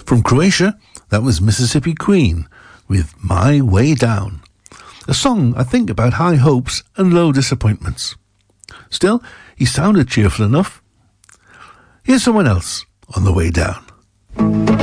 From Croatia, that was Mississippi Queen with My Way Down, a song, I think, about high hopes and low disappointments. Still, he sounded cheerful enough. Here's someone else on the way down.